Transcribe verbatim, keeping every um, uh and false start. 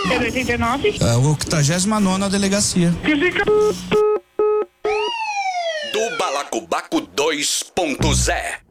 oitenta e nove. A octagésima nona delegacia. Que fica... Do Balacobaco dois ponto zero.